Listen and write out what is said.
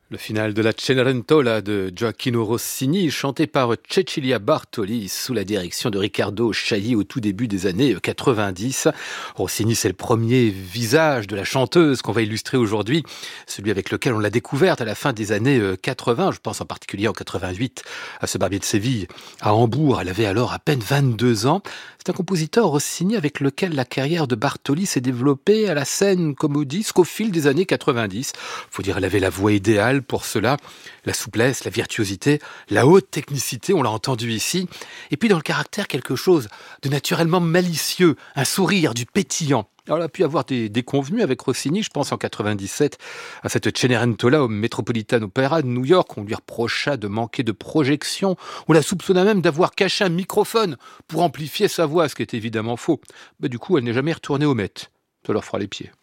Le final de la Cenerentola de Gioacchino Rossini, chanté par Cecilia Bartoli sous la direction de Riccardo Chailly au tout début des années 90. Rossini, c'est le premier visage de la chanteuse qu'on va illustrer aujourd'hui, celui avec lequel on l'a découverte à la fin des années 80. Je pense en particulier en 88 à ce Barbier de Séville à Hambourg. Elle avait alors à peine 22 ans. C'est un compositeur, Rossini, avec lequel la carrière de Bartoli s'est développée à la scène comme au disque au fil des années 90. Faut dire, elle avait la voix idéale pour cela, la souplesse, la virtuosité, la haute technicité, on l'a entendu ici, et puis dans le caractère quelque chose de naturellement malicieux, un sourire, du pétillant. Alors, elle a pu avoir des déconvenues avec Rossini, je pense en 97, à cette Cenerentola au Metropolitan Opera de New York. On lui reprocha de manquer de projection. On la soupçonna même d'avoir caché un microphone pour amplifier sa voix, ce qui est évidemment faux. Du coup, elle n'est jamais retournée au Met. Ça leur fera les pieds.